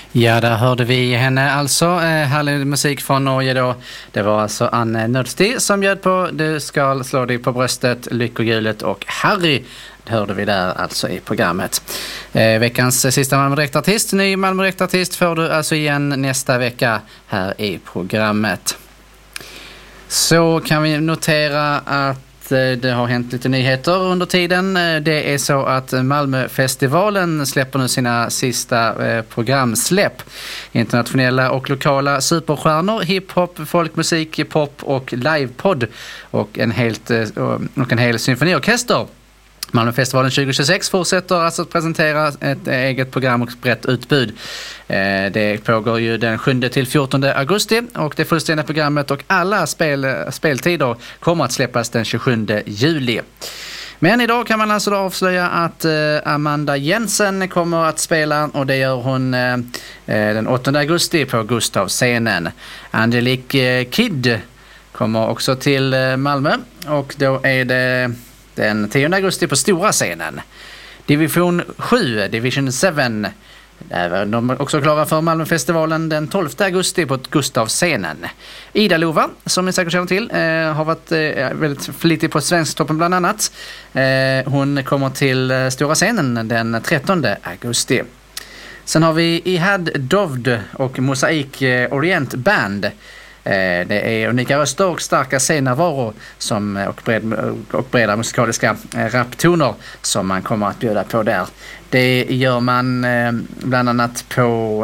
Ja, där hörde vi henne alltså. Härlig musik från Norge då. Det var alltså Anne Nördsti som bjöd på Du ska slå dig på bröstet, Lyckohjulet och Harry. Det hörde vi där alltså i programmet. Veckans sista Malmö Direktartist, ny Malmö Direktartist får du alltså igen nästa vecka här i programmet. Så kan vi notera att det har hänt lite nyheter under tiden. Det är så att Malmöfestivalen släpper nu sina sista programsläpp. Internationella och lokala superstjärnor, hiphop, folkmusik, pop och livepodd och en hel symfoniorkester. Malmöfestivalen 2026 fortsätter alltså att presentera ett eget program och brett utbud. Det pågår ju den 7-14 augusti och det fullständiga programmet och alla speltider kommer att släppas den 27 juli. Men idag kan man alltså då avslöja att Amanda Jensen kommer att spela och det gör hon den 8 augusti på Gustavscenen. Angelique Kidd kommer också till Malmö och då är det den 10 augusti på Stora scenen. Division 7, Division 7. De är också klara för Malmöfestivalen den 12 augusti på Gustavscenen. Ida Lova, som ni säkert känner till, har varit väldigt flitig på Svensktoppen bland annat. Hon kommer till Stora scenen den 13 augusti. Sen har vi Ihad Dovd och Mosaik Orient Band. Det är unika röster och starka scenavaro och breda musikaliska raptoner som man kommer att bjuda på där. Det gör man bland annat på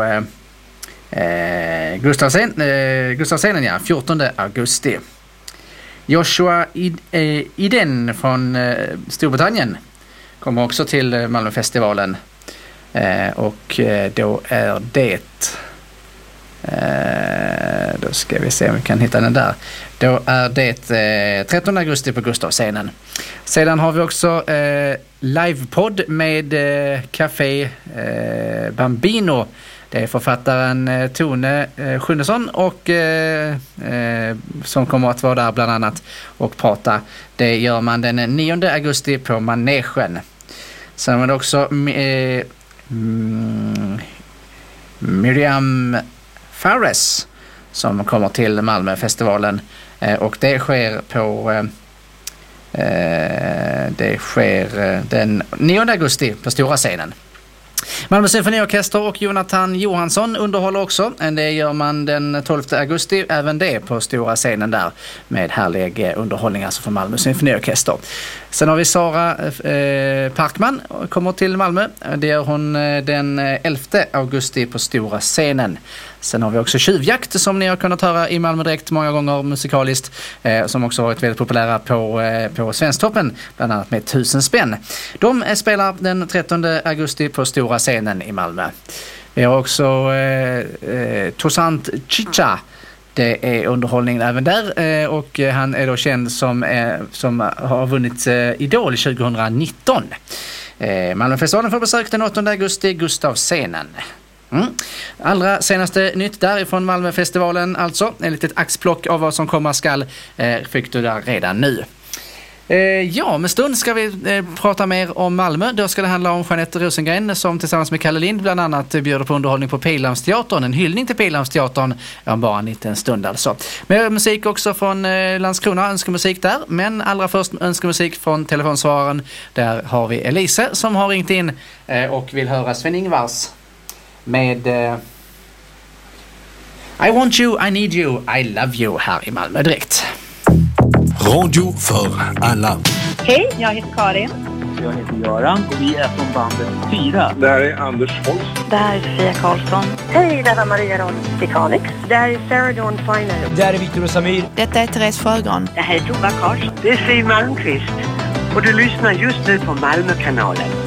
Gustavscenen 14 augusti. Joshua Iden från Storbritannien kommer också till Malmöfestivalen och då är det då ska vi se om vi kan hitta den där. Då är det 13 augusti på Gustavscenen. Sedan har vi också livepodd med Café Bambino. Det är författaren Tone Schunnesson och som kommer att vara där bland annat och prata. Det gör man den 9 augusti på Manegen. Sen har vi också Miriam Fares som kommer till Malmöfestivalen och det sker den 9 augusti på Stora scenen. Malmö symfoniorkester och Jonathan Johansson underhåller också. Det gör man den 12 augusti, även det på Stora scenen där med härlig underhållning alltså för Malmö symfoniorkester. Sen har vi Sara Parkman kommer till Malmö. Det gör hon den 11 augusti på Stora scenen. Sen har vi också Tjuvjakt som ni har kunnat höra i Malmö Direkt många gånger musikaliskt som också varit väldigt populära på Svensktoppen, bland annat med 1000 spänn. De spelar den 13 augusti på Stora scenen i Malmö. Vi har också Tosant Chicha. Det är underhållningen även där och han är då känd som har vunnit Idol 2019. Malmöfestivalen får besök den 8 augusti, Gustavscenen. Allra senaste nytt därifrån Malmöfestivalen, alltså ett litet axplock av vad som komma skall fick du där redan nu. Ja, med stund ska vi prata mer om Malmö. Då ska det handla om Jeanette Rosengren som tillsammans med Kalle Lind bland annat bjuder på underhållning på Pildammsteatern. En hyllning till Pildammsteatern om bara en liten stund alltså. Mer musik också från Landskrona, önskemusik där. Men allra först önskemusik från telefonsvararen. Där har vi Elise som har ringt in och vill höra Sven-Ingvars med I want you, I need you, I love you här i Malmö Direkt. Radio för alla. Hej, jag heter Karin. Jag heter Göran och vi är från bandet 4. Det här är Anders Holst. Det här är Sofia Karlsson. Hej, det är Maria Ron Stikanix. Det här är Sarah Dawn Finer. Det här är Viktor och Samir. Detta är Therese Sjögran. Det här är Tova Karlsson. Det är Siw Malmqvist och du lyssnar just nu på Malmökanalen.